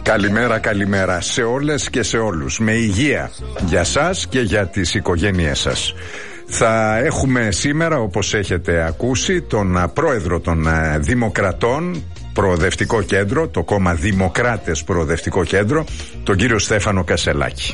Καλημέρα, καλημέρα σε όλες και σε όλους. Με υγεία για σας και για τις οικογένειές σας. Θα έχουμε σήμερα, όπως έχετε ακούσει, τον πρόεδρο των Δημοκρατών, Προοδευτικό Κέντρο, το κόμμα Δημοκράτες Προοδευτικό Κέντρο, τον κύριο Στέφανο Κασελάκη.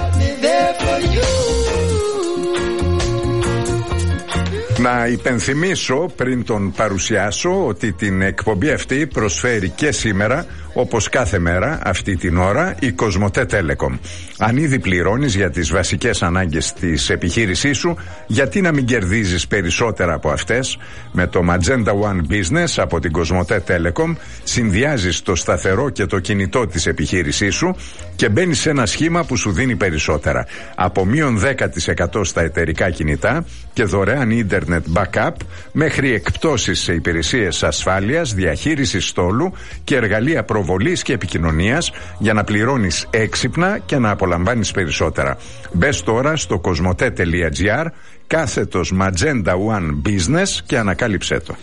Να υπενθυμίσω πριν τον παρουσιάσω ότι την εκπομπή αυτή προσφέρει και σήμερα, όπως κάθε μέρα αυτή την ώρα, η Κοσμοτέ Telecom. Αν ήδη πληρώνεις για τις βασικές ανάγκες της επιχείρησής σου, γιατί να μην κερδίζεις περισσότερα από αυτές? Με το Magenta One Business από την Κοσμοτέ Telecom συνδυάζεις το σταθερό και το κινητό της επιχείρησής σου και μπαίνεις σε ένα σχήμα που σου δίνει περισσότερα. Από μείον 10% στα εταιρικά κινητά και δωρεάν internet backup μέχρι εκπτώσεις σε υπηρεσίες ασφάλειας, διαχείρισης στόλου και εργαλεία προβολής και επικοινωνίας για να πληρώνεις έξυπνα και να απολαμβάνεις περισσότερα. Μπες τώρα στο cosmote.gr / Magenta One Business και ανακάλυψέ το.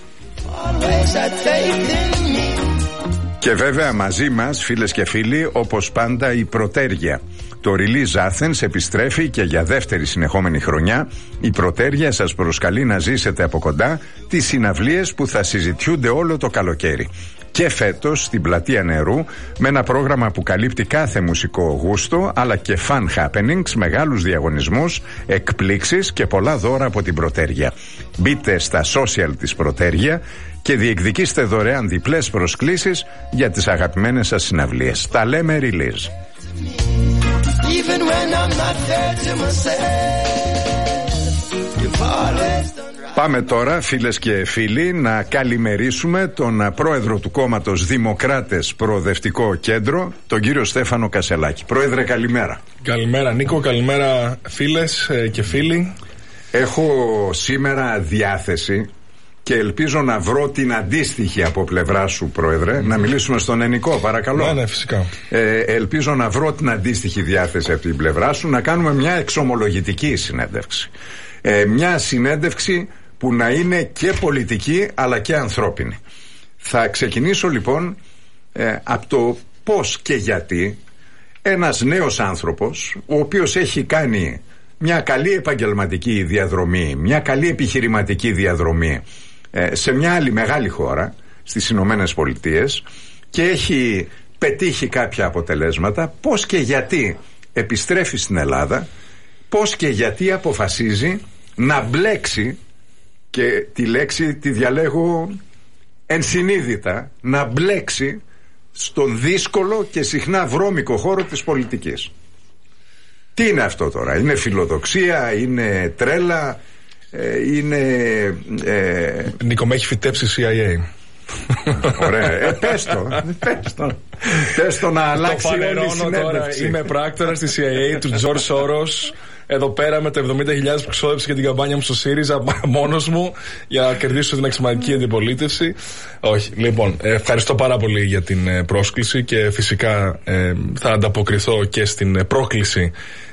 Και βέβαια μαζί μας, φίλες και φίλοι, όπως πάντα η Πρωτέργεια. Το Release Athens επιστρέφει και για δεύτερη συνεχόμενη χρονιά. Η Πρωτέργεια σας προσκαλεί να ζήσετε από κοντά τις συναυλίες που θα συζητιούνται όλο το καλοκαίρι. Και φέτος στην Πλατεία Νερού, με ένα πρόγραμμα που καλύπτει κάθε μουσικό γούστο, αλλά και fun happenings, μεγάλους διαγωνισμούς, εκπλήξεις και πολλά δώρα από την Πρωτέργεια. Μπείτε στα social της Πρωτέργεια και διεκδικήστε δωρεάν διπλές προσκλήσεις για τις αγαπημένες σας συναυλίες. Τα λέμε Release. Πάμε τώρα, φίλες και φίλοι, να καλημερίσουμε τον πρόεδρο του κόμματος Δημοκράτες Προοδευτικό Κέντρο, τον κύριο Στέφανο Κασελάκη. Πρόεδρε, καλημέρα. Καλημέρα Νίκο, καλημέρα φίλες και φίλοι. Έχω σήμερα διάθεση και ελπίζω να βρω την αντίστοιχη από πλευρά σου, Πρόεδρε. Να μιλήσουμε στον Ενικό, παρακαλώ. Ναι, φυσικά. Ελπίζω να βρω την αντίστοιχη διάθεση από την πλευρά σου, να κάνουμε μια εξομολογητική συνέντευξη. Μια συνέντευξη που να είναι και πολιτική αλλά και ανθρώπινη. Θα ξεκινήσω λοιπόν από το πώς και γιατί ένας νέος άνθρωπος, ο οποίος έχει κάνει μια καλή επαγγελματική διαδρομή, μια καλή επιχειρηματική διαδρομή σε μια άλλη μεγάλη χώρα, στις Ηνωμένες Πολιτείες, και έχει πετύχει κάποια αποτελέσματα, πώς και γιατί επιστρέφει στην Ελλάδα, πώς και γιατί αποφασίζει να μπλέξει, και τη λέξη τη διαλέγω ενσυνείδητα, να μπλέξει στον δύσκολο και συχνά βρώμικο χώρο της πολιτικής. Τι είναι αυτό τώρα? Είναι φιλοδοξία, είναι τρέλα, είναι... Νίκο, με έχει φυτέψει CIA. Ωραία, πες το να αλλάξει όλη η συνέντευξη. Τώρα είμαι πράκτορας της CIA του George Soros, εδώ πέρα με τα 70.000 που ξόδεψε για την καμπάνια μου στο ΣΥΡΙΖΑ μόνος μου για να κερδίσω την αξιωματική αντιπολίτευση. Όχι, λοιπόν, ευχαριστώ πάρα πολύ για την πρόσκληση και φυσικά θα ανταποκριθώ και στην πρόκληση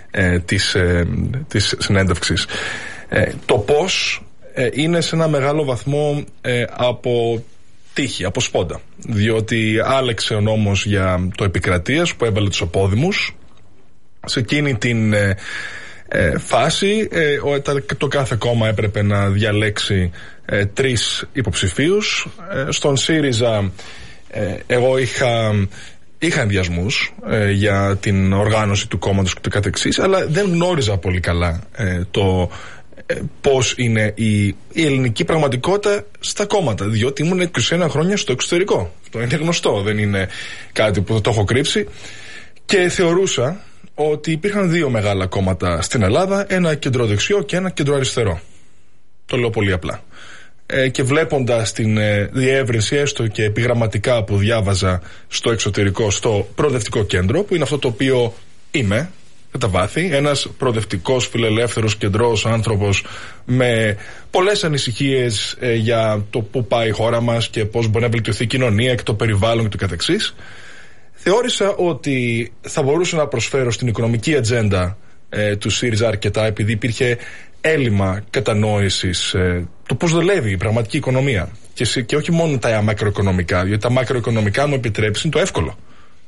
της συνέντευξης. Το πώς είναι σε ένα μεγάλο βαθμό από τύχη, από σπόντα, διότι άλεξε ο νόμος για το επικρατείας που έβαλε τους οπόδημους. Σε εκείνη την φάση το κάθε κόμμα έπρεπε να διαλέξει 3 υποψηφίους. Στον ΣΥΡΙΖΑ εγώ είχα ενδιασμούς για την οργάνωση του κόμματος και το καθεξής, αλλά δεν γνώριζα πολύ καλά το πώς είναι η ελληνική πραγματικότητα στα κόμματα, διότι ήμουν 21 χρόνια στο εξωτερικό. Αυτό είναι γνωστό, δεν είναι κάτι που το έχω κρύψει, και θεωρούσα ότι υπήρχαν 2 μεγάλα κόμματα στην Ελλάδα, ένα κεντροδεξιό και ένα κεντροαριστερό. Το λέω πολύ απλά. Και βλέποντας την διεύρυνση έστω και επιγραμματικά που διάβαζα στο εξωτερικό, στο Προοδευτικό Κέντρο, που είναι αυτό το οποίο είμαι κατά βάθη, ένας προοδευτικός, φιλελεύθερος, κεντρός άνθρωπος με πολλές ανησυχίες για το πού πάει η χώρα μας και πώς μπορεί να βελτιωθεί η κοινωνία και το περιβάλλον και το καθεξής, θεώρησα ότι θα μπορούσα να προσφέρω στην οικονομική ατζέντα του ΣΥΡΙΖΑ αρκετά, επειδή υπήρχε έλλειμμα κατανόησης το πώς δουλεύει η πραγματική οικονομία και όχι μόνο τα μακροοικονομικά, διότι τα μακροοικονομικά μου επιτρέψουν το εύκολο.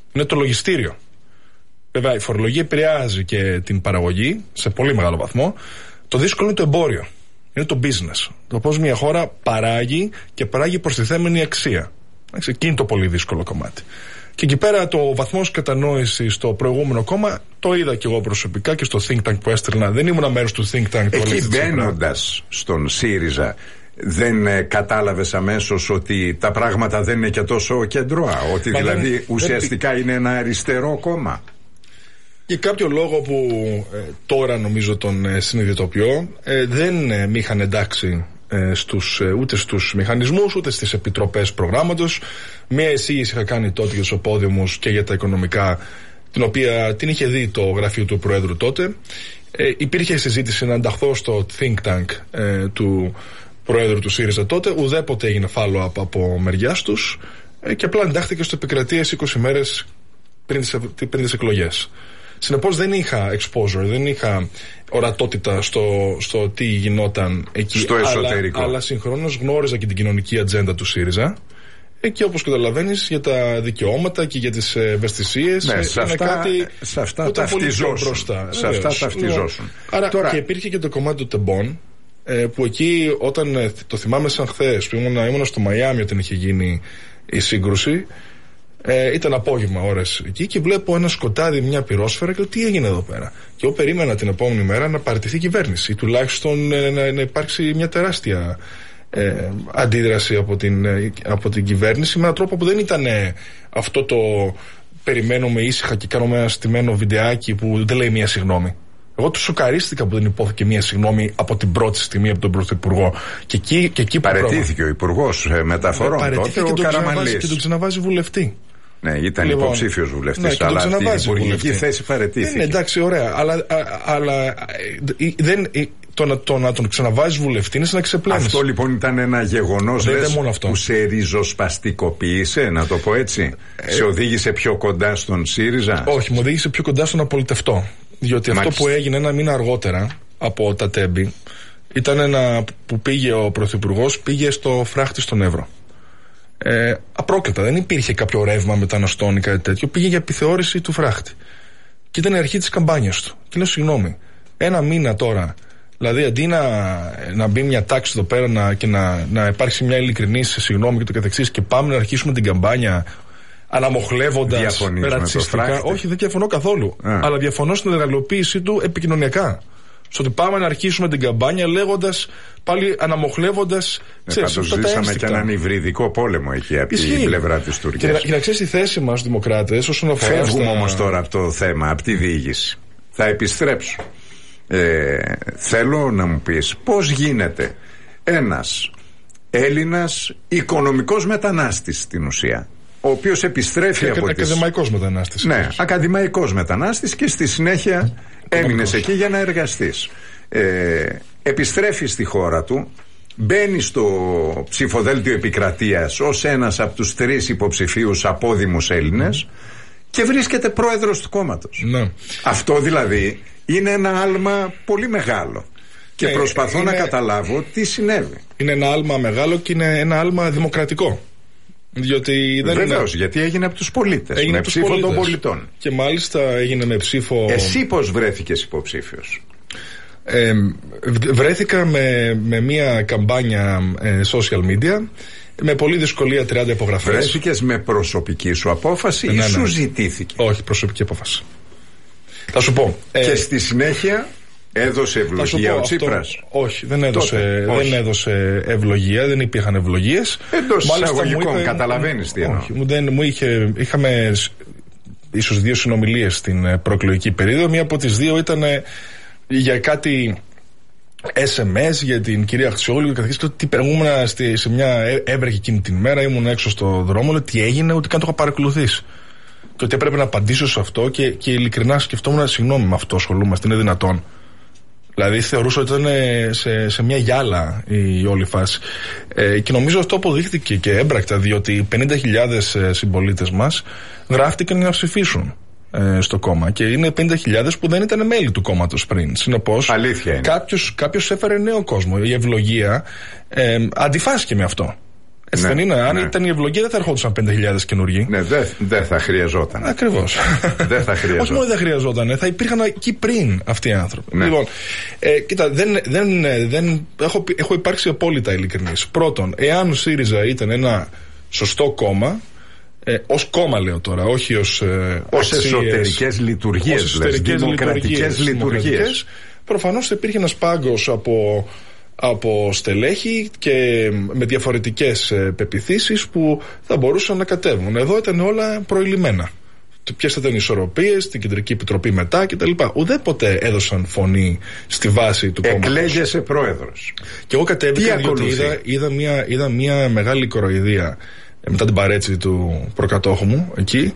Είναι το λογιστήριο. Βέβαια, η φορολογία επηρεάζει και την παραγωγή σε πολύ μεγάλο βαθμό. Το δύσκολο είναι το εμπόριο. Είναι το business. Το πώς μια χώρα παράγει και παράγει προστιθέμενη αξία. Εκεί είναι το πολύ δύσκολο κομμάτι. Και εκεί πέρα το βαθμός κατανόησης στο προηγούμενο κόμμα το είδα και εγώ προσωπικά και στο think tank που έστελνα. Δεν ήμουν μέρος του think tank. Εκεί μπαίνοντας στον ΣΥΡΙΖΑ, δεν κατάλαβες αμέσως ότι τα πράγματα δεν είναι και τόσο κεντρώα? Ότι δηλαδή ουσιαστικά είναι ένα αριστερό κόμμα? Για κάποιο λόγο που τώρα νομίζω τον συνειδητοποιώ, δεν με είχαν εντάξει ούτε στους μηχανισμούς ούτε στις επιτροπές προγράμματος. Μία εισήγηση είχα κάνει τότε για τους οπόδημους και για τα οικονομικά, την οποία την είχε δει το γραφείο του Προέδρου τότε. Υπήρχε συζήτηση να ενταχθώ στο think tank του Προέδρου του ΣΥΡΙΖΑ τότε. Ουδέποτε έγινε follow-up από μεριάς τους και απλά εντάχθηκε στο Επικρατείας 20 μέρες πριν τις εκλογές. Συνεπώς δεν είχα exposure, δεν είχα ορατότητα στο τι γινόταν εκεί στο εσωτερικό. Αλλά συγχρόνως γνώριζα και την κοινωνική ατζέντα του ΣΥΡΙΖΑ. Και όπως καταλαβαίνεις, για τα δικαιώματα και για τις ευαισθησίες, ναι, σε αυτά ταυτιζόσουν. Σε αυτά ταυτιζόσουν. Άρα τώρα... Και υπήρχε και το κομμάτι των τεμπών, που εκεί όταν το θυμάμαι σαν χθες που ήμουν στο Μαϊάμι όταν είχε γίνει η σύγκρουση, ήταν απόγευμα ώρες εκεί και βλέπω ένα σκοτάδι, μια πυρόσφαιρα και λέω τι έγινε εδώ πέρα. Και εγώ περίμενα την επόμενη μέρα να παραιτηθεί η κυβέρνηση ή τουλάχιστον να υπάρξει μια τεράστια αντίδραση από την κυβέρνηση με έναν τρόπο που δεν ήταν αυτό το περιμένουμε ήσυχα και κάνουμε ένα στημένο βιντεάκι που δεν λέει μία συγγνώμη. Εγώ του σοκαρίστηκα που δεν υπόθηκε μία συγγνώμη από την πρώτη στιγμή από τον Πρωθυπουργό. Και εκεί παραιτήθηκε ο Υπουργός Μεταφορών τότε, ο Καραμανλής. Και τον ξαναβάζει βουλευτή. Ναι, ήταν υποψήφιος βουλευτής, αλλά την υπουργική θέση παραιτήθηκε. Ναι, εντάξει, ωραία. Αλλά το να τον ξαναβάζει βουλευτή είναι σαν να ξεπλένεις. Αυτό λοιπόν ήταν ένα γεγονός που σε ριζοσπαστικοποίησε, να το πω έτσι. Σε οδήγησε πιο κοντά στον ΣΥΡΙΖΑ? Όχι, μου οδήγησε πιο κοντά στον απολυτευτό. Διότι αυτό που έγινε ένα μήνα αργότερα από τα τέμπη ήταν που πήγε ο Πρωθυπουργός, πήγε στο φράχτη στον Εύρο. Απρόκλητα, δεν υπήρχε κάποιο ρεύμα μεταναστών ή κάτι τέτοιο. Πήγε για επιθεώρηση του φράχτη. Και ήταν η αρχή της καμπάνιας του. Και λέω συγγνώμη, ένα μήνα τώρα, δηλαδή αντί να μπει μια τάξη εδώ πέρα και να υπάρξει μια ειλικρινή συγγνώμη και το καθεξής, και πάμε να αρχίσουμε την καμπάνια αναμοχλεύοντας ρατσιστικά. Όχι, δεν διαφωνώ καθόλου. Αλλά διαφωνώ στην εργαλειοποίησή του επικοινωνιακά. Στο ότι πάμε να αρχίσουμε την καμπάνια λέγοντας, πάλι αναμοχλεύοντας. Πάντως ζήσαμε και έναν υβριδικό πόλεμο εκεί από την πλευρά της Τουρκίας. Και να ξέρεις τη θέση μας, δημοκράτες, όσον αφορά. Φεύγουμε όμως τώρα από το θέμα, από τη διοίκηση. Θα επιστρέψω. Θέλω να μου πεις πώς γίνεται ένας Έλληνας οικονομικός μετανάστης στην ουσία, ο οποίος επιστρέφει από ακαδημαϊκός μετανάστης. Ναι, ακαδημαϊκός μετανάστης και στη συνέχεια έμεινες εκεί για να εργαστείς. Επιστρέφει στη χώρα του, μπαίνει στο ψηφοδέλτιο επικρατείας ως ένας από τους 3 υποψηφίους απόδημους Έλληνες και βρίσκεται πρόεδρος του κόμματος. Ναι. Αυτό δηλαδή είναι ένα άλμα πολύ μεγάλο. Και προσπαθώ να καταλάβω τι συνέβη. Είναι ένα άλμα μεγάλο και είναι ένα άλμα δημοκρατικό. Βεβαίως, γιατί έγινε από τους πολίτες. Με ψήφο των πολιτών. Και μάλιστα έγινε με ψήφο. Εσύ πώς βρέθηκες υποψήφιος? Βρέθηκα με μια καμπάνια social media, με πολύ δυσκολία 30 υπογραφές. Βρέθηκες με προσωπική σου απόφαση ή σου ζητήθηκε? Όχι, προσωπική απόφαση. Θα σου πω. Και στη συνέχεια έδωσε ευλογία ο Τσίπρας? Όχι, δεν έδωσε ευλογία, δεν υπήρχαν ευλογίες. Εντός εισαγωγικών, καταλαβαίνεις τι εννοώ. Είχαμε ίσως 2 συνομιλίες στην προεκλογική περίοδο. Μία από τις 2 ήταν για κάτι SMS για την κυρία Αξιόγλου και καθώς ήμουν σε μια έβρεχη εκείνη την μέρα, ήμουν έξω στο δρόμο, λέω τι έγινε, ούτε καν το είχα παρακολουθήσει. Και ότι έπρεπε να απαντήσω σε αυτό και ειλικρινά σκεφτόμουν, συγγνώμη, με αυτό ασχολούμαστε, είναι δυνατόν? Δηλαδή θεωρούσα ότι ήταν σε μια γυάλα η όλη φάση. Και νομίζω αυτό αποδείχτηκε και έμπρακτα, διότι 50.000 συμπολίτες μας γράφτηκαν να ψηφίσουν στο κόμμα. Και είναι 50.000 που δεν ήταν μέλη του κόμματος πριν. Συνεπώς, αλήθεια είναι. Κάποιος έφερε νέο κόσμο. Η ευλογία αντιφάσκει με αυτό. Έτσι δεν είναι? Αν ήταν η ευλογία, δεν θα ερχόντουσαν 5.000 καινούργοι. Ναι, δεν θα χρειαζόταν. Ακριβώς. Δεν θα χρειαζόταν. Όχι μόνο δεν χρειαζόταν, θα υπήρχαν εκεί πριν αυτοί οι άνθρωποι. Ναι. Λοιπόν, κοίτα, έχω υπάρξει απόλυτα ειλικρινής. Πρώτον, εάν ο ΣΥΡΙΖΑ ήταν ένα σωστό κόμμα, ως κόμμα λέω τώρα, όχι ως εσωτερικές λειτουργίες, δημοκρατικές λειτουργίες. Προφανώς υπήρχε ένας πάγκος από στελέχη και με διαφορετικές πεποιθήσεις που θα μπορούσαν να κατέβουν. Εδώ ήταν όλα προηλημμένα. Ποιες ήταν οι ισορροπίες, στην Κεντρική Επιτροπή μετά κτλ. Ουδέποτε έδωσαν φωνή στη βάση του κόμματος. Εκλέγεσαι πρόεδρος. Και εγώ κατέβηκα διότι είδα μια μεγάλη κοροϊδία μετά την παρέτηση του προκατόχου μου εκεί,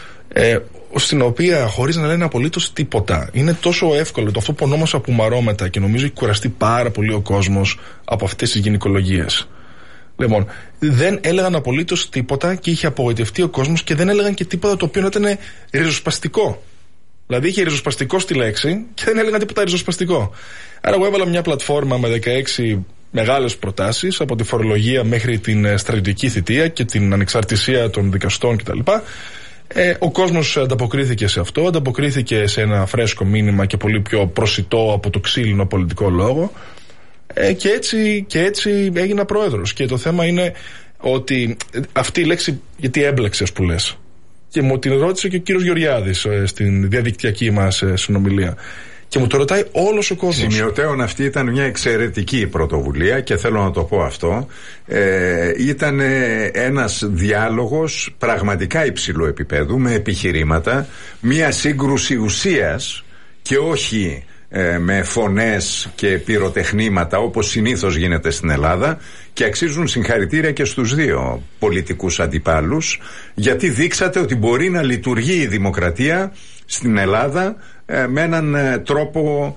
στην οποία χωρίς να λένε απολύτως τίποτα. Είναι τόσο εύκολο το αυτό που ονόμασα πουμαρόμετα και νομίζω έχει κουραστεί πάρα πολύ ο κόσμος από αυτές τις γυναικολογίες. Λοιπόν, δεν έλεγαν απολύτως τίποτα και είχε απογοητευτεί ο κόσμος και δεν έλεγαν και τίποτα το οποίο να ήταν ριζοσπαστικό. Δηλαδή είχε ριζοσπαστικό στη λέξη και δεν έλεγαν τίποτα ριζοσπαστικό. Άρα εγώ έβαλα μια πλατφόρμα με 16 μεγάλες προτάσεις, από τη φορολογία μέχρι την στρατιωτική θητεία και την ανεξαρτησία των δικαστών κτλ. Ο κόσμος ανταποκρίθηκε σε αυτό, ανταποκρίθηκε σε ένα φρέσκο μήνυμα και πολύ πιο προσιτό από το ξύλινο πολιτικό λόγο, και έτσι έγινα πρόεδρος. Και το θέμα είναι ότι αυτή η λέξη, γιατί έμπλεξε που λες, και μου την ρώτησε και ο κύριος Γεωργιάδης στην διαδικτυακή μας συνομιλία. Και μου το ρωτάει όλος ο κόσμος. Σημειωτέων, αυτή ήταν μια εξαιρετική πρωτοβουλία και θέλω να το πω αυτό. Ήταν ένας διάλογος πραγματικά υψηλού επίπεδου, με επιχειρήματα, μια σύγκρουση ουσίας και όχι με φωνές και πυροτεχνήματα όπως συνήθως γίνεται στην Ελλάδα, και αξίζουν συγχαρητήρια και στους δύο πολιτικούς αντιπάλους, γιατί δείξατε ότι μπορεί να λειτουργεί η δημοκρατία στην Ελλάδα με έναν τρόπο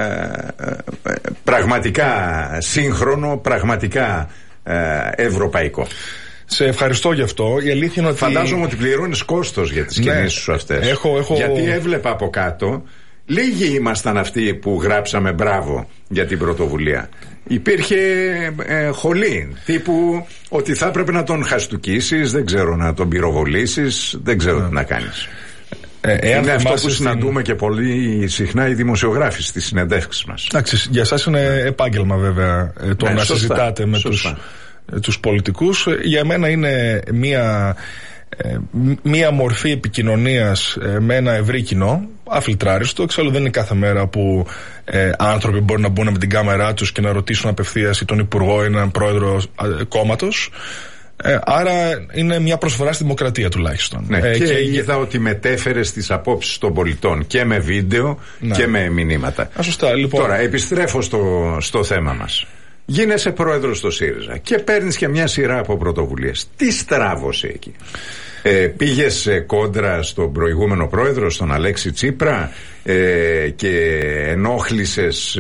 πραγματικά σύγχρονο, πραγματικά ευρωπαϊκό. Σε ευχαριστώ γι' αυτό. Η αλήθεια είναι ότι φαντάζομαι ότι πληρώνεις κόστος για τις κινήσεις σου αυτές. Γιατί έβλεπα από κάτω, λίγοι ήμασταν αυτοί που γράψαμε μπράβο για την πρωτοβουλία. Υπήρχε χολή τύπου ότι θα έπρεπε να τον χαστουκίσεις, δεν ξέρω, να τον πυροβολήσεις, δεν ξέρω τι να κάνεις. Είναι αυτό που συναντούμε και πολύ συχνά οι δημοσιογράφοι στις συνεντεύξεις μας. Εντάξει, για εσάς είναι επάγγελμα βέβαια το να συζητάτε με τους πολιτικούς. Για μένα είναι μία μορφή επικοινωνίας με ένα ευρύ κοινό, αφιλτράριστο. Εξάλλου δεν είναι κάθε μέρα που άνθρωποι μπορούν να μπουν με την κάμερά τους και να ρωτήσουν απευθείας ή τον υπουργό ή έναν πρόεδρο κόμματος. Άρα είναι μια προσφορά στη δημοκρατία τουλάχιστον. Ναι, και είδα ότι μετέφερες τις απόψεις των πολιτών και με βίντεο και με μηνύματα. Σωστά, λοιπόν. Τώρα επιστρέφω στο θέμα μας. Γίνεσαι πρόεδρος στο ΣΥΡΙΖΑ και παίρνεις και μια σειρά από πρωτοβουλίες. Τι στράβωσε εκεί? Πήγες κόντρα στον προηγούμενο πρόεδρο, στον Αλέξη Τσίπρα, και ενόχλησες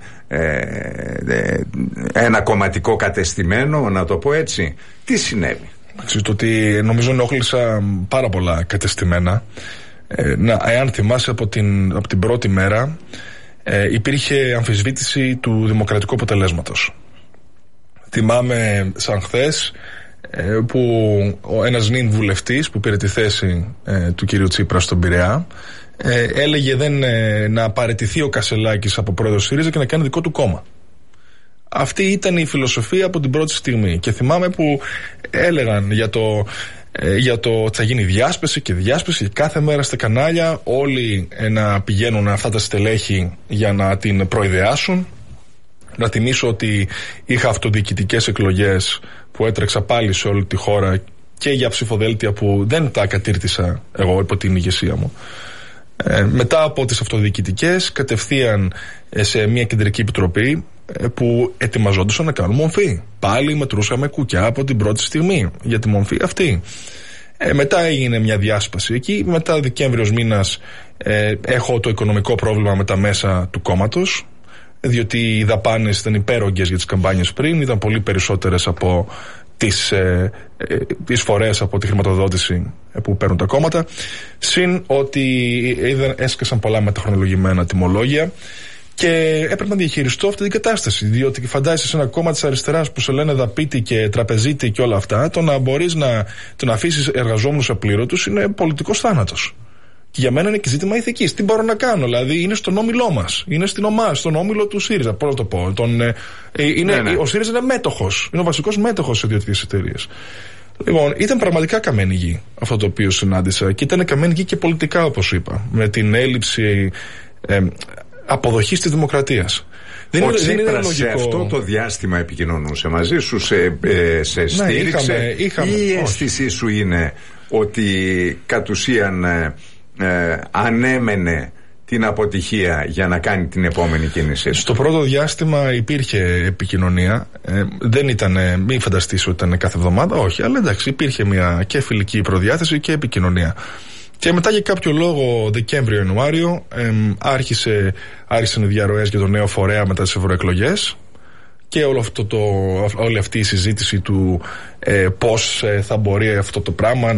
ένα κομματικό κατεστημένο, να το πω έτσι? Τι συνέβη? Ξέρετε ότι νομίζω ενόχλησα πάρα πολλά κατεστημένα. Εάν θυμάσαι από την πρώτη μέρα υπήρχε αμφισβήτηση του δημοκρατικού αποτελέσματος. Θυμάμαι σαν χθες που ένας νυν βουλευτής που πήρε τη θέση του κυρίου Τσίπρα στον Πειραιά έλεγε να παραιτηθεί ο Κασελάκης από πρόεδρος ΣΥΡΙΖΑ και να κάνει δικό του κόμμα. Αυτή ήταν η φιλοσοφία από την πρώτη στιγμή. Και θυμάμαι που έλεγαν για το θα γίνει διάσπαση και κάθε μέρα στα κανάλια όλοι να πηγαίνουν αυτά τα στελέχη για να την προειδεάσουν. Να θυμίσω ότι είχα αυτοδιοικητικές εκλογές που έτρεξα πάλι σε όλη τη χώρα και για ψηφοδέλτια που δεν τα κατήρτισα εγώ υπό την ηγεσία μου. Μετά από τις αυτοδιοικητικές κατευθείαν σε μια κεντρική επιτροπή που ετοιμαζόντουσαν να κάνουν μορφή. Πάλι μετρούσαμε κουκιά από την πρώτη στιγμή για τη μορφή αυτή. Μετά έγινε μια διάσπαση εκεί. Μετά Δεκέμβριος μήνας έχω το οικονομικό πρόβλημα με τα μέσα του κόμματος, διότι οι δαπάνες ήταν υπέρογγες για τις καμπάνιες πριν, ήταν πολύ περισσότερες από τις εισφορές από τη χρηματοδότηση που παίρνουν τα κόμματα. Συν ότι έσκασαν πολλά μεταχρονολογημένα τιμολόγια Και έπρεπε να διαχειριστώ αυτή την κατάσταση. Διότι φαντάζεσαι σε ένα κόμμα της αριστεράς που σε λένε δαπίτη και τραπεζίτη και όλα αυτά, το να μπορείς να αφήσεις εργαζόμενους απλήρωτους είναι πολιτικός θάνατος. Και για μένα είναι και ζήτημα ηθικής. Τι μπορώ να κάνω, δηλαδή είναι στον όμιλό μας, είναι στην ομάδα, στον όμιλο του ΣΥΡΙΖΑ. Πώς να το πω. Ο ΣΥΡΙΖΑ είναι μέτοχος, είναι ο βασικός μέτοχος σε ιδιωτικές εταιρείες. Λοιπόν, ήταν πραγματικά καμένη γη αυτό το οποίο συνάντησα και ήταν καμένη γη και πολιτικά, όπως είπα, με την έλλειψη αποδοχής της δημοκρατίας. Ο Τσίπρας σε αυτό το διάστημα επικοινωνούσε μαζί σου, σε στήριξε, ή η αίσθησή σου είναι ότι κατ' ουσίαν ανέμενε την αποτυχία για να κάνει την επόμενη κίνηση? Στο πρώτο διάστημα υπήρχε επικοινωνία. Δεν ήταν, μην φανταστείς ότι ήταν κάθε εβδομάδα, όχι, αλλά εντάξει, υπήρχε μια και φιλική προδιάθεση και επικοινωνία. Και μετά για κάποιο λόγο Δεκέμβριο-Ιανουάριο άρχισαν οι διαρροές για το νέο φορέα μετά τις ευρωεκλογές και όλη αυτή η συζήτηση του πώς θα μπορεί αυτό το πράγμα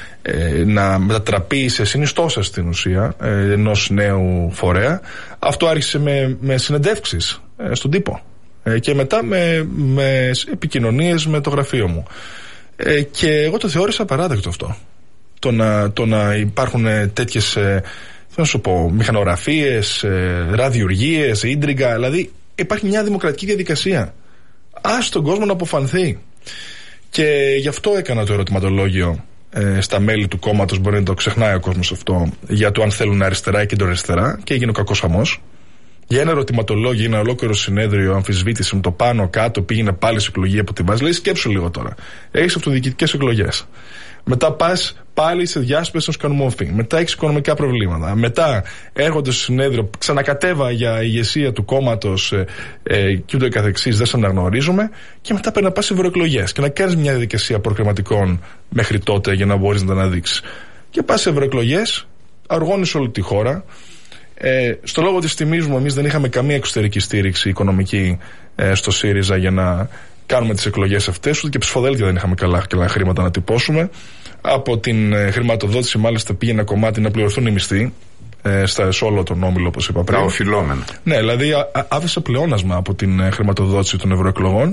να μετατραπεί σε συνιστόσα στην ουσία ενός νέου φορέα. Αυτό άρχισε με συνεντεύξεις στον τύπο και μετά με επικοινωνίες με το γραφείο μου. Και εγώ το θεώρησα απαράδεκτο αυτό. Το να υπάρχουν τέτοιες, θέλω να σου πω, μηχανογραφίες, ραδιουργίες, ίντριγκα, δηλαδή υπάρχει μια δημοκρατική διαδικασία. Ας τον κόσμο να αποφανθεί. Και γι' αυτό έκανα το ερωτηματολόγιο στα μέλη του κόμματος, μπορεί να το ξεχνάει ο κόσμος αυτό, για το αν θέλουν αριστερά ή κεντροαριστερά, και έγινε ο κακός χαμός. Για ένα ερωτηματολόγιο, ένα ολόκληρο συνέδριο αμφισβήτηση με το πάνω κάτω, πήγαινε πάλι σε εκλογή από την βάση. Λέει, σκέψου λίγο τώρα. Έχεις αυτοδιοικητικές εκλογές. Μετά πας πάλι σε διάσπαση να σου κάνουν μορφή. Μετά έχεις οικονομικά προβλήματα. Μετά έρχονται στο συνέδριο, ξανακατέβα για ηγεσία του κόμματος και ούτω καθεξής, δεν σε αναγνωρίζουμε. Και μετά πρέπει να πας σε ευρωεκλογές και να κάνεις μια διαδικασία προκριματικών μέχρι τότε για να μπορείς να τα αναδείξεις. Και πας σε ευρωεκλογές, αργώνεις όλη τη χώρα. Στο λόγο της τιμής μου, εμείς δεν είχαμε καμία εξωτερική στήριξη οικονομική στο ΣΥΡΙΖΑ για να κάνουμε τις εκλογές αυτές, ούτε και ψηφοδέλτια δεν είχαμε καλά χρήματα να τυπώσουμε. Από την χρηματοδότηση, μάλιστα, πήγε ένα κομμάτι να πληρωθούν οι μισθοί σε όλο τον όμιλο, όπως είπα πριν. Τα οφειλόμενα. Ναι, δηλαδή άφησε πλεόνασμα από την χρηματοδότηση των ευρωεκλογών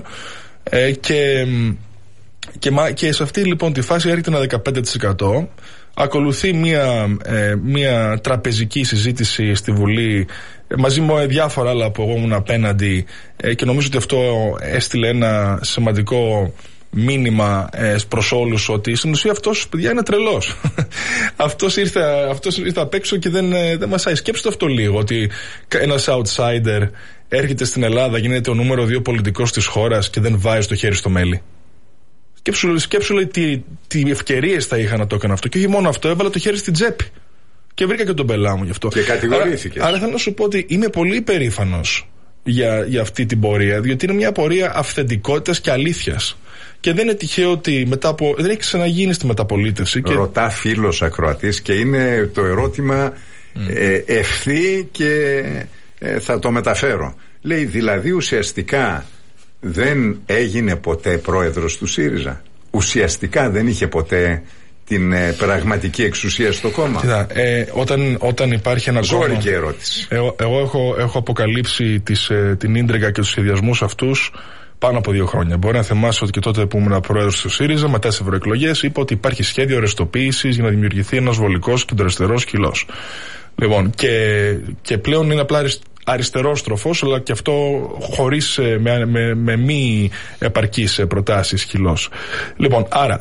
και σε αυτή λοιπόν τη φάση έρχεται ένα 15%. Ακολουθεί μια τραπεζική συζήτηση στη Βουλή μαζί με διάφορα άλλα που εγώ ήμουν απέναντι και νομίζω ότι αυτό έστειλε ένα σημαντικό μήνυμα προς όλους ότι στην ουσία αυτός, παιδιά, είναι τρελός. Αυτός ήρθε απ' έξω και δεν μασάει. Σκέψτε αυτό λίγο, ότι ένας outsider έρχεται στην Ελλάδα, γίνεται ο νούμερο 2 πολιτικός της χώρας και δεν βάζει το χέρι στο μέλι. Σκέψου λέει τι ευκαιρίες θα είχα να το έκανα αυτό. Και όχι μόνο αυτό, έβαλα το χέρι στην τσέπη. Και βρήκα και τον πελά μου γι' αυτό. Και κατηγορήθηκες. Άρα θέλω να σου πω ότι είμαι πολύ υπερήφανος για αυτή την πορεία, διότι είναι μια πορεία αυθεντικότητας και αλήθειας. Και δεν είναι τυχαίο ότι δεν έχει ξαναγίνει στη μεταπολίτευση. Ρωτά φίλος ακροατής και είναι το ερώτημα ευθύ και θα το μεταφέρω. Λέει, δηλαδή ουσιαστικά δεν έγινε ποτέ πρόεδρος του ΣΥΡΙΖΑ? Ουσιαστικά δεν είχε ποτέ την πραγματική εξουσία στο κόμμα? Κοίτα, όταν υπάρχει ένα κόμμα... Ζώρικη ερώτηση. Εγώ έχω αποκαλύψει την ίντριγκα και τους σχεδιασμούς αυτούς πάνω από 2 χρόνια. Μπορεί να θυμάσαι ότι και τότε που ήμουν πρόεδρος του ΣΥΡΙΖΑ, μετά τις ευρωεκλογές, είπα ότι υπάρχει σχέδιο ρεστοποίησης για να δημιουργηθεί ένας βολικός κεντροαριστερός σκυλός. Λοιπόν, και πλέον είναι απλά αριστερόστροφος, αλλά και αυτό χωρίς με μη επαρκείς προτάσεις σκυλός. Λοιπόν, άρα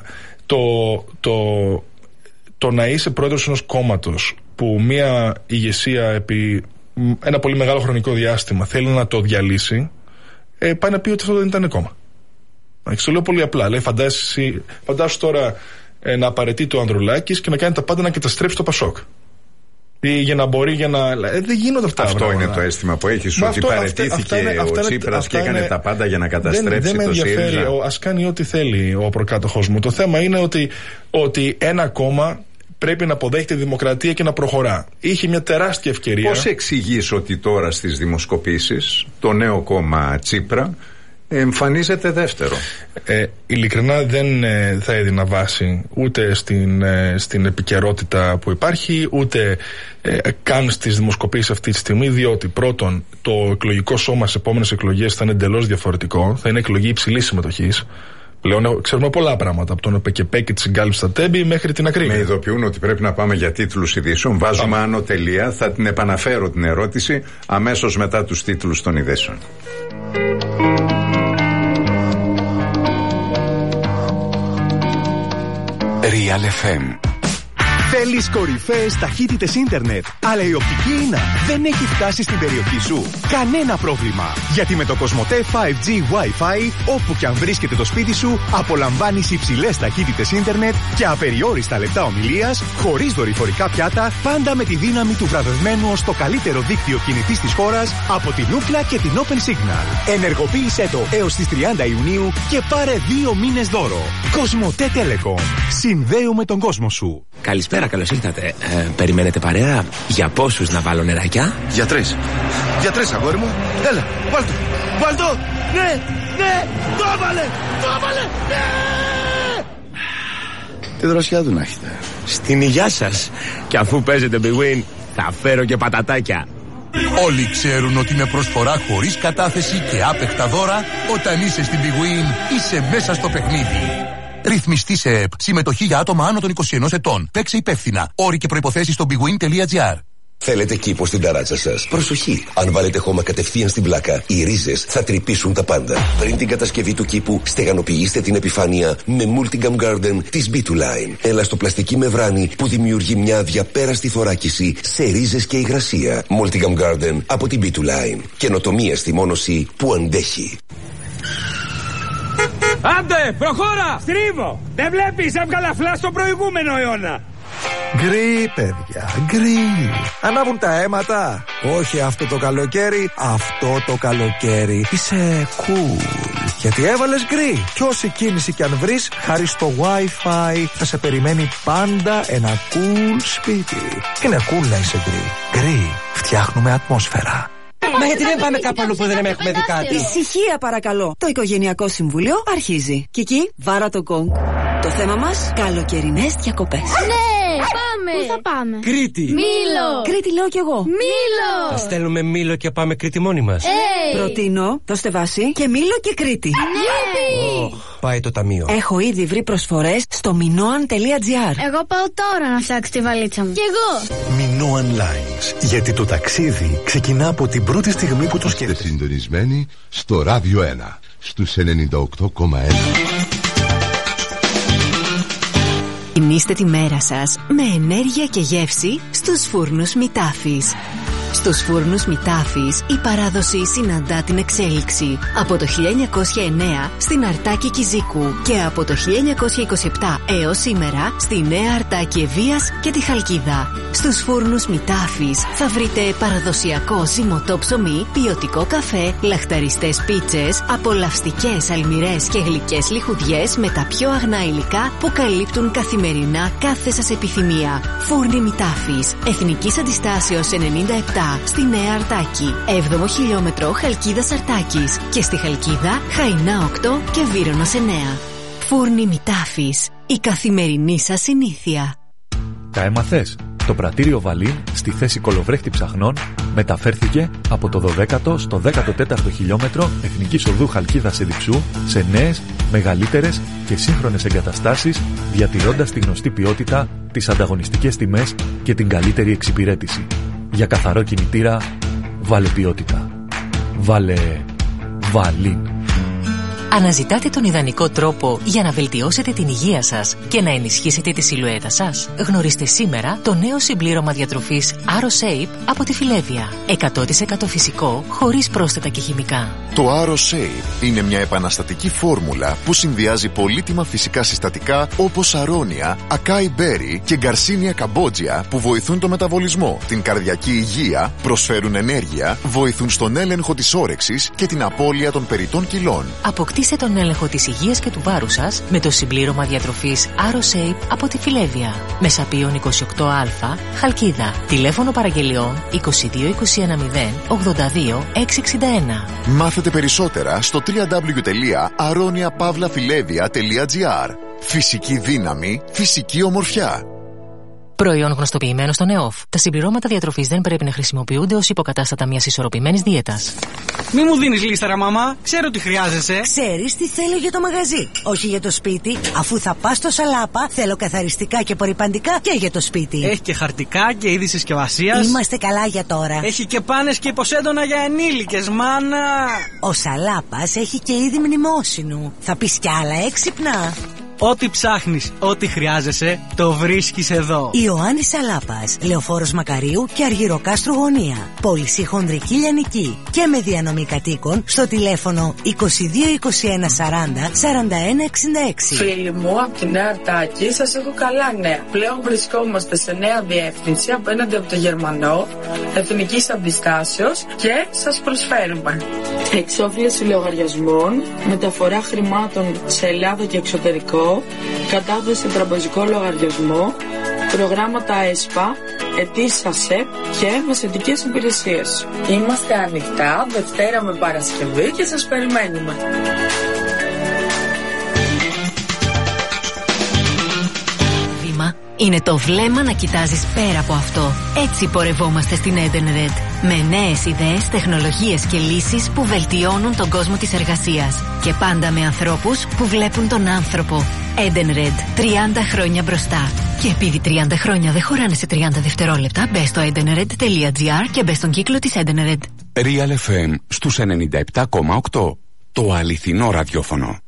το να είσαι πρόεδρος ενός κόμματος που μια ηγεσία επί ένα πολύ μεγάλο χρονικό διάστημα θέλει να το διαλύσει, πάει να πει ότι αυτό δεν ήταν κόμμα. Το λέω πολύ απλά. Λέει, φαντάσου τώρα να απαραίτηται ο Ανδρουλάκης και να κάνει τα πάντα να καταστρέψει το Πασόκ. Για να μπορεί, δεν γίνονται αυτά. Αυτό είναι το αίσθημα που έχεις, ότι παραιτήθηκε ο Τσίπρας και έκανε τα πάντα για να καταστρέψει το ΣΥΡΙΖΑ? Δεν με ενδιαφέρει, ας κάνει ό,τι θέλει ο προκάτοχος μου. Το θέμα είναι ότι ένα κόμμα πρέπει να αποδέχεται δημοκρατία και να προχωρά. Είχε μια τεράστια ευκαιρία. Πώς εξηγείς ότι τώρα στις δημοσκοπήσεις το νέο κόμμα Τσίπρα εμφανίζεται δεύτερο. Ειλικρινά δεν θα έδινα βάση ούτε στην επικαιρότητα που υπάρχει, ούτε καν στις δημοσκοπήσεις αυτή τη στιγμή, διότι πρώτον, το εκλογικό σώμα σε επόμενες εκλογές θα είναι εντελώς διαφορετικό, θα είναι εκλογή υψηλής συμμετοχής. Πλέον ξέρουμε πολλά πράγματα, από τον ΕΠΚ και τη συγκάλυψη στα Τέμπη μέχρι την ακρίβεια. Με ειδοποιούν ότι πρέπει να πάμε για τίτλους ειδήσεων. Βάζουμε άνω τελεία. Θα την επαναφέρω την ερώτηση αμέσως μετά τους τίτλους των ειδήσεων. Real FM. Θέλεις κορυφαίες ταχύτητες ίντερνετ, αλλά η οπτική ίνα δεν έχει φτάσει στην περιοχή σου? Κανένα πρόβλημα. Γιατί με το Κοσμοτέ 5G Wi-Fi, όπου και αν βρίσκεται το σπίτι σου, απολαμβάνεις υψηλές ταχύτητες ίντερνετ και απεριόριστα λεπτά ομιλίας, χωρίς δορυφορικά πιάτα, πάντα με τη δύναμη του βραβευμένου ως το καλύτερο δίκτυο κινητής της χώρας από την Ookla και την Open Signal. Ενεργοποίησέ το έως τις 30 Ιουνίου και πάρε 2 μήνες δώρο. Κοσμοτέ Telecom. Συνδέουμε τον κόσμο σου. Καλησπέρα, καλώς ήρθατε. Περιμένετε παρέα? Για πόσους να βάλω νεράκια? Για 3. Για 3, αγόρι μου. Έλα, βάλ' το. Βάλ' το. Ναι, ναι, το έβαλε. Το έβαλε. Ναι. Τι δροσιά του να έχετε. Στην υγειά σας. Και αφού παίζετε Big Win, θα φέρω και πατατάκια. Όλοι ξέρουν ότι με προσφορά χωρίς κατάθεση και άπεχτα δώρα, όταν είσαι στην Big Win, είσαι μέσα στο παιχνίδι. Ρυθμιστή σε ΕΠ. Συμμετοχή για άτομα άνω των 21 ετών. Παίξε υπεύθυνα. Όροι και προϋποθέσεις στο bigwin.gr. Θέλετε κήπο στην ταράτσα σας? Προσοχή! Αν βάλετε χώμα κατευθείαν στην πλάκα, οι ρίζες θα τρυπήσουν τα πάντα. Πριν την κατασκευή του κήπου, στεγανοποιήστε την επιφάνεια με Multigam Garden της B2Line. Ελαστοπλαστική μεμβράνη που δημιουργεί μια αδιαπέραστη θωράκιση σε ρίζες και υγρασία. Multigam Garden από την B2Line. Καινοτομία στη μόνωση που αντέχει. Άντε, προχώρα! Στρίβω! Δεν βλέπεις, έβγαλα φλά στο προηγούμενο αιώνα. Γκρι, παιδιά, γκρι. Ανάβουν τα αίματα. Όχι αυτό το καλοκαίρι, αυτό το καλοκαίρι. Είσαι cool. Γιατί έβαλες γκρι. Κι όση κίνηση κι αν βρεις, χάρη στο Wi-Fi θα σε περιμένει πάντα ένα cool σπίτι. Είναι cool να είσαι γκρι. Γκρι, φτιάχνουμε ατμόσφαιρα. Μα γιατί δεν πάμε κάπου αλλού που δεν έχουμε δει κάτι? Ησυχία παρακαλώ. Το Οικογενειακό Συμβούλιο αρχίζει. Κική, βάρα το γκονγκ. Το θέμα μας, καλοκαιρινές διακοπές. Ναι, πάμε. Πού θα πάμε? Κρήτη. Μήλο. Κρήτη λέω κι εγώ. Μήλο. Θα στέλνουμε Μήλο και πάμε Κρήτη μόνοι μας. Προτείνω, δώστε βάση, και Μήλο και Κρήτη. Ναι. Πάει το ταμείο. Έχω ήδη βρει προσφορές στο minoan.gr. Εγώ πάω τώρα να φτιάξω τη βαλίτσα μου. Κι εγώ. Minoan Lines. Γιατί το ταξίδι ξεκινά από την πρώτη στιγμή που το σκέφτεσαι. Είστε συντονισμένοι στο Ράδιο 1 στους 98,1. Γεμίστε τη μέρα σας με ενέργεια και γεύση στους φούρνους Μητάφης. Στους φούρνους Μητάφης η παράδοση συναντά την εξέλιξη. Από το 1909 στην Αρτάκη Κιζίκου και από το 1927 έως σήμερα στη Νέα Αρτάκη Ευβοίας και τη Χαλκίδα. Στους φούρνους Μητάφης θα βρείτε παραδοσιακό ζυμωτό ψωμί, ποιοτικό καφέ, λαχταριστές πίτσες, απολαυστικές αλμυρές και γλυκές λιχουδιές με τα πιο αγνά υλικά που καλύπτουν καθημερινά κάθε σας επιθυμία. Φούρνοι Μητάφης, Εθνικής Αντιστάσεως 97 στη Νέα Αρτάκη, 7ο χιλιόμετρο Χαλκίδας Αρτάκης και στη Χαλκίδα Χαϊνά 8 και Βύρωνος 9. Φούρνοι Μητάφης, η καθημερινή σας συνήθεια. Τα έμαθες? Το πρατήριο Βαλίν στη θέση κολοβρέχτη ψαχνών μεταφέρθηκε από το 12ο στο 14ο χιλιόμετρο Εθνικής Οδού Χαλκίδας Εδιψού σε νέες, μεγαλύτερες και σύγχρονες εγκαταστάσεις, διατηρώντας τη γνωστή ποιότητα, τις ανταγωνιστικές τιμές και την καλύτερη εξυπηρέτηση. Για καθαρό κινητήρα, βάλε ποιότητα. Βάλε Βαλίν. Αναζητάτε τον ιδανικό τρόπο για να βελτιώσετε την υγεία σας και να ενισχύσετε τη σιλουέτα σας? Γνωρίστε σήμερα το νέο συμπλήρωμα διατροφής AroShape από τη Φιλέβια. 100% φυσικό, χωρίς πρόσθετα και χημικά. Το AroShape είναι μια επαναστατική φόρμουλα που συνδυάζει πολύτιμα φυσικά συστατικά όπως αρώνια, ακάι μπέρι και γκαρσίνια καμπότζια που βοηθούν το μεταβολισμό, την καρδιακή υγεία, προσφέρουν ενέργεια, βοηθούν στον έλεγχο της όρεξης και την απώλεια των περιττών κιλών. Αποκτήστε Κρατήστε τον έλεγχο της υγείας και του βάρους σας με το συμπλήρωμα διατροφής AroSafe από τη Φιλέβια. Μεσαπίων 28α, Χαλκίδα. Τηλέφωνο παραγγελιών 22 210 82 661. Μάθετε περισσότερα στο www.aroniapavlafilevia.gr. Φυσική δύναμη, φυσική ομορφιά. Προϊόν γνωστοποιημένο στον ΕΟΦ. Τα συμπληρώματα διατροφής δεν πρέπει να χρησιμοποιούνται ως υποκατάστατα μιας ισορροπημένης δίαιτας. Μη μου δίνεις λίστερα, μαμά. Ξέρω τι χρειάζεσαι. Ξέρεις τι θέλω για το μαγαζί. Όχι για το σπίτι. Αφού θα πας στο Σαλάπα, θέλω καθαριστικά και απορρυπαντικά και για το σπίτι. Έχει και χαρτικά και είδη συσκευασίας. Είμαστε καλά για τώρα. Έχει και πάνες και υποσέντονα για ενήλικες, μάνα. Ο Σαλάπας έχει και είδη μνημόσυνου. Θα πεις κι άλλα έξυπνα. Ό,τι ψάχνεις, ό,τι χρειάζεσαι, το βρίσκεις εδώ. Ιωάννης Σαλάπας, Λεωφόρος Μακαρίου και Αργυροκάστρου Γωνία. Πώληση χονδρική λιανική και με διανομή κατοίκων στο τηλέφωνο 22 21 40 41 66. Φίλοι μου, από τη Νέα Αρτάκη σας έχω καλά νέα. Πλέον βρισκόμαστε σε νέα διεύθυνση απέναντι από το Γερμανό, εθνικής αντιστάσεως και σας προσφέρουμε εξόφληση λογαριασμών, μεταφορά χρημάτων σε Ελλάδα και εξωτερικό, κατάθεση σε τραπεζικό λογαριασμό, προγράμματα ΕΣΠΑ, αιτήσεις ΑΣΕΠ και μεσαιτικές υπηρεσίες. Είμαστε ανοιχτά Δευτέρα με Παρασκευή και σας περιμένουμε. Βήμα είναι το βλέμμα να κοιτάζεις πέρα από αυτό. Έτσι πορευόμαστε στην Edenred. Με νέες ιδέες, τεχνολογίες και λύσεις που βελτιώνουν τον κόσμο της εργασίας. Και πάντα με ανθρώπους που βλέπουν τον άνθρωπο. Edenred. 30 χρόνια μπροστά. Και επειδή 30 χρόνια δεν χωράνε σε 30 δευτερόλεπτα, μπες στο edenred.gr και μπες στον κύκλο της Edenred. Real FM στους 97,8. Το αληθινό ραδιόφωνο.